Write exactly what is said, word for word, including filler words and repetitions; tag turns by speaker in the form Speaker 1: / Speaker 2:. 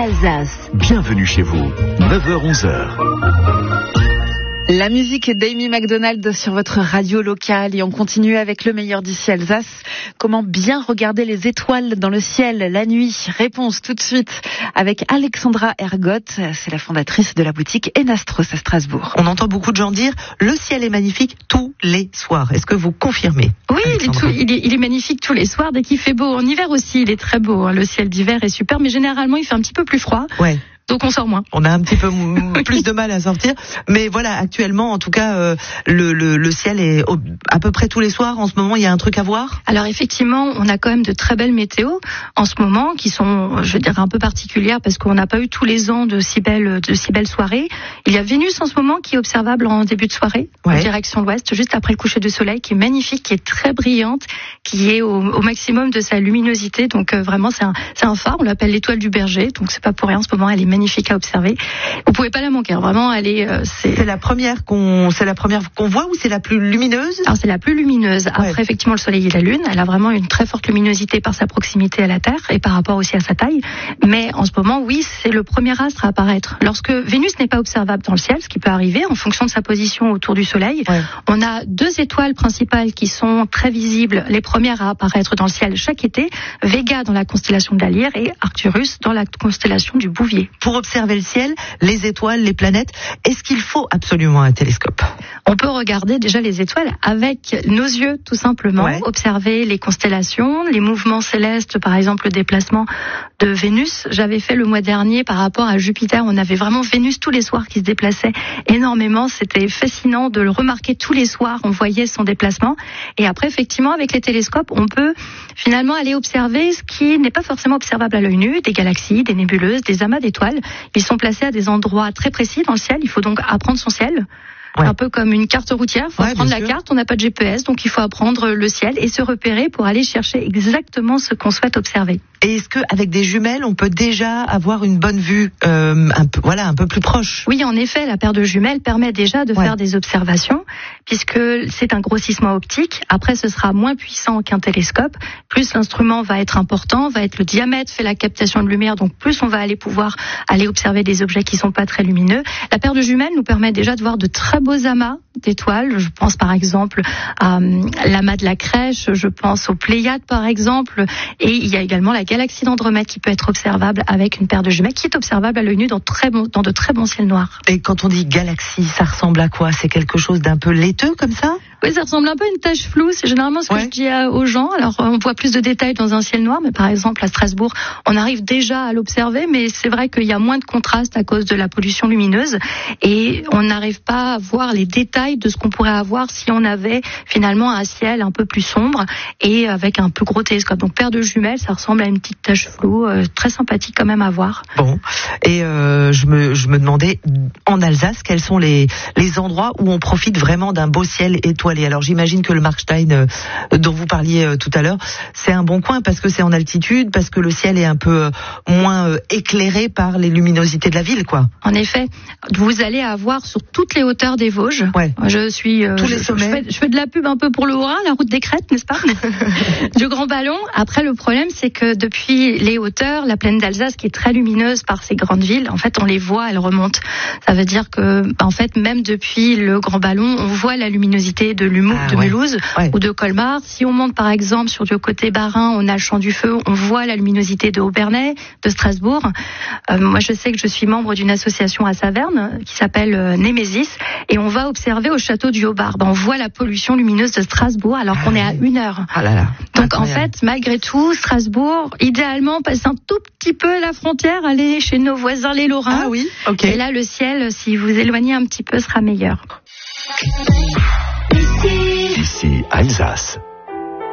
Speaker 1: Alsace.
Speaker 2: Bienvenue chez vous, neuf heures onze heures.
Speaker 3: La musique d'Amy McDonald sur votre radio locale et on continue avec le meilleur d'ici Alsace. Comment bien regarder les étoiles dans le ciel la nuit? Réponse tout de suite avec Alexandra Ergotte, c'est la fondatrice de la boutique Enastros à Strasbourg.
Speaker 4: On entend beaucoup de gens dire le ciel est magnifique tous les soirs. Est-ce que vous confirmez?
Speaker 5: Oui, il est, tout, il, est, il est magnifique tous les soirs dès qu'il fait beau. En hiver aussi, il est très beau. Le ciel d'hiver est super, mais généralement il fait un petit peu plus froid.
Speaker 4: Ouais.
Speaker 5: Donc on sort moins.
Speaker 4: On a un petit peu plus de mal à sortir, mais voilà, actuellement, en tout cas, euh, le, le, le ciel est au, à peu près tous les soirs. En ce moment, il y a un truc à voir.
Speaker 5: Alors effectivement, on a quand même de très belles météos en ce moment, qui sont, je veux dire, un peu particulières parce qu'on n'a pas eu tous les ans de si belles, de si belles soirées. Il y a Vénus en ce moment qui est observable en début de soirée, ouais. En direction l'ouest, juste après le coucher du soleil, qui est magnifique, qui est très brillante, qui est au, au maximum de sa luminosité. Donc euh, vraiment, c'est un, c'est un phare. On l'appelle l'étoile du berger. Donc c'est pas pour rien. En ce moment, elle est magnifique à observer. Vous pouvez pas la manquer. Vraiment, elle est. Euh, c'est...
Speaker 4: c'est la première qu'on, c'est la première qu'on voit ou c'est la plus lumineuse?
Speaker 5: Alors c'est la plus lumineuse. Après, ouais. Effectivement, le soleil et la lune. Elle a vraiment une très forte luminosité par sa proximité à la Terre et par rapport aussi à sa taille. Mais en ce moment, oui, c'est le premier astre à apparaître. Lorsque Vénus n'est pas observable dans le ciel, ce qui peut arriver en fonction de sa position autour du soleil, ouais. On a deux étoiles principales qui sont très visibles. Les premières à apparaître dans le ciel chaque été. Vega dans la constellation de la Lyre et Arcturus dans la constellation du Bouvier.
Speaker 4: Pour observer le ciel, les étoiles, les planètes, est-ce qu'il faut absolument un télescope?
Speaker 5: On peut regarder déjà les étoiles avec nos yeux, tout simplement. Ouais. Observer les constellations, les mouvements célestes, par exemple le déplacement de Vénus. J'avais fait le mois dernier par rapport à Jupiter. On avait vraiment Vénus tous les soirs qui se déplaçait énormément. C'était fascinant de le remarquer tous les soirs. On voyait son déplacement. Et après, effectivement, avec les télescopes, on peut finalement aller observer ce qui n'est pas forcément observable à l'œil nu, des galaxies, des nébuleuses, des amas d'étoiles. Ils sont placés à des endroits très précis dans le ciel. Il faut donc apprendre son ciel. Ouais. Un peu comme une carte routière, il faut ouais, apprendre la sûr. carte, on n'a pas de G P S, donc il faut apprendre le ciel et se repérer pour aller chercher exactement ce qu'on souhaite observer.
Speaker 4: Et est-ce qu'avec des jumelles, on peut déjà avoir une bonne vue, euh, un peu, voilà, un peu plus proche?
Speaker 5: Oui, en effet, la paire de jumelles permet déjà de ouais. faire des observations, puisque c'est un grossissement optique. Après, ce sera moins puissant qu'un télescope. Plus l'instrument va être important, va être le diamètre, fait la captation de lumière, donc plus on va aller pouvoir aller observer des objets qui sont pas très lumineux. La paire de jumelles nous permet déjà de voir de très beaux amas d'étoiles. Je pense par exemple à l'amas de la Crèche, je pense aux Pléiades par exemple, et il y a également la galaxie d'Andromède qui peut être observable avec une paire de jumelles qui est observable à l'œil nu dans, très bon, dans de très bons ciels noirs.
Speaker 4: Et quand on dit galaxie, ça ressemble à quoi? C'est quelque chose d'un peu laiteux comme ça?
Speaker 5: Oui, ça ressemble un peu à une tache floue, c'est généralement ce que ouais. je dis aux gens. Alors on voit plus de détails dans un ciel noir, mais par exemple à Strasbourg, on arrive déjà à l'observer, mais c'est vrai qu'il y a moins de contraste à cause de la pollution lumineuse et on n'arrive pas à voir les détails de ce qu'on pourrait avoir si on avait finalement un ciel un peu plus sombre et avec un plus gros télescope. Donc paire de jumelles, ça ressemble à une petite tache floue, euh, très sympathique quand même à voir.
Speaker 4: Bon, et euh, je me je me demandais en Alsace quels sont les les endroits où on profite vraiment d'un beau ciel étoilé. Alors j'imagine que le Markstein euh, dont vous parliez euh, tout à l'heure, c'est un bon coin parce que c'est en altitude, parce que le ciel est un peu euh, moins euh, éclairé par les luminosités de la ville, quoi.
Speaker 5: En effet, vous allez avoir sur toutes les hauteurs des Vosges.
Speaker 4: Ouais.
Speaker 5: Je suis euh,
Speaker 4: tous les
Speaker 5: je,
Speaker 4: sommets.
Speaker 5: Je fais, je fais de la pub un peu pour le Haut-Rhin, la route des Crêtes, n'est-ce pas? Du Grand Ballon. Après, le problème, c'est que depuis les hauteurs, la plaine d'Alsace qui est très lumineuse par ces grandes villes, en fait, on les voit, elles remontent. Ça veut dire que, en fait, même depuis le Grand Ballon, on voit la luminosité de l'Humour, ah, de ouais. Mulhouse ouais. ou de Colmar. Si on monte, par exemple, sur le côté Bas-Rhin, on a le Champ du Feu, on voit la luminosité de Obernai, de Strasbourg. Euh, moi, je sais que je suis membre d'une association à Saverne qui s'appelle euh, Némésis et on va observer au château du Haut-Barbe. On voit la pollution lumineuse de Strasbourg alors ah, qu'on est à une heure.
Speaker 4: Ah là là.
Speaker 5: Donc, incroyable. En fait, malgré tout, Strasbourg, idéalement, passe un tout petit peu la frontière, aller chez nos voisins les Lorrains.
Speaker 4: Ah oui, ok.
Speaker 5: Et là, le ciel, si vous éloignez un petit peu, sera meilleur.
Speaker 2: Ici Alsace.